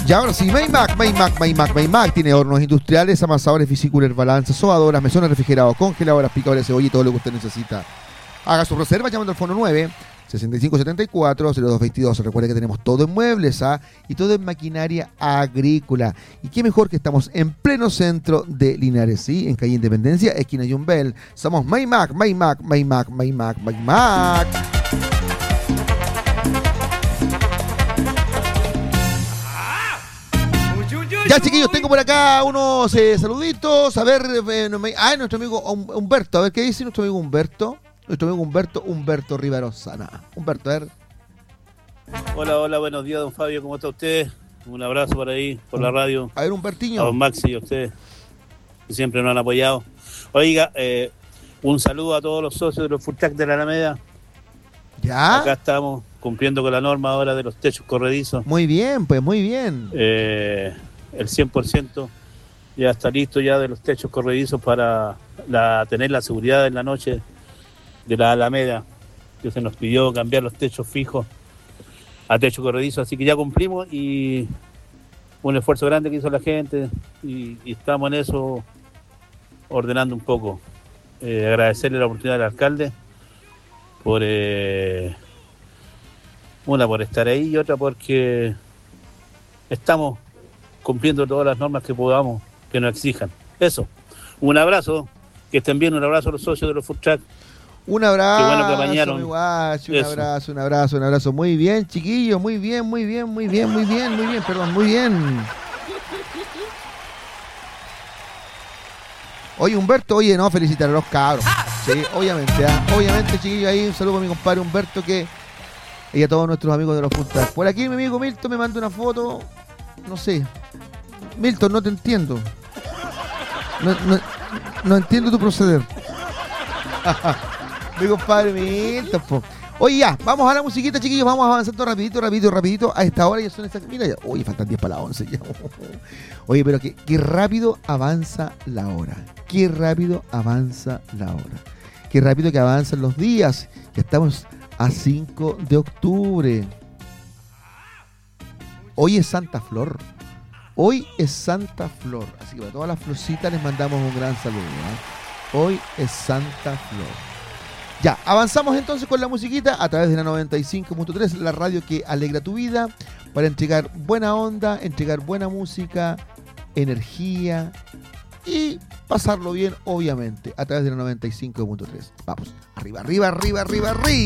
Y ahora sí, Maymac tiene hornos industriales, amasadores, Vesicular, balanzas, sobadoras, mesones refrigerados, congeladoras, picadores de cebolla y todo lo que usted necesita. Haga su reserva llamando al fono 9-6574-0222. Recuerde que tenemos todo en muebles y todo en maquinaria agrícola. Y qué mejor que estamos en pleno centro de Linares, ¿sí? En calle Independencia, esquina Yumbel. Somos Maymac. Ya, chiquillos, tengo por acá unos saluditos. A ver, nuestro amigo Humberto. A ver, ¿qué dice nuestro amigo Humberto? Humberto Rivarosana. Humberto, a ver. Hola, buenos días, don Fabio. ¿Cómo está usted? Un abrazo por ahí, por la radio. A ver, Humbertiño. A don Maxi y a usted, que siempre nos han apoyado. Oiga, un saludo a todos los socios de los Food Truck de la Alameda. ¿Ya? Acá estamos cumpliendo con la norma ahora de los techos corredizos. Muy bien, pues muy bien. El 100% ya está listo ya de los techos corredizos para tener la seguridad en la noche de la Alameda, que se nos pidió cambiar los techos fijos a techo corredizo, así que ya cumplimos y un esfuerzo grande que hizo la gente y estamos en eso ordenando un poco. Agradecerle la oportunidad al alcalde por una por estar ahí y otra porque estamos cumpliendo todas las normas que podamos, que nos exijan. Eso, un abrazo, que estén bien, un abrazo a los socios de los Food Truck. Un abrazo, qué bueno que bañaron. Un abrazo. Muy bien, chiquillos, muy bien. Perdón, muy bien. Oye, Humberto, no, felicitar a los cabros. Sí, obviamente, chiquillos, ahí un saludo a mi compadre Humberto y a todos nuestros amigos de los Food Truck. Por aquí mi amigo Milton me manda una foto, no sé. Milton, no te entiendo. No entiendo tu proceder. Mi compadre Milton, po. Oye, ya, vamos a la musiquita, chiquillos. Vamos avanzando rapidito. A esta hora ya son estas... Mira, ya. Oye, faltan 10 para las 11 ya. Oye, pero qué rápido avanza la hora. Qué rápido que avanzan los días. Que estamos a 5 de octubre. Hoy es Santa Flor. Así que para todas las florcitas les mandamos un gran saludo. Hoy es Santa Flor. Ya, avanzamos entonces con la musiquita a través de la 95.3, la radio que alegra tu vida, para entregar buena onda, entregar buena música, energía y pasarlo bien, obviamente, a través de la 95.3. Vamos, arriba.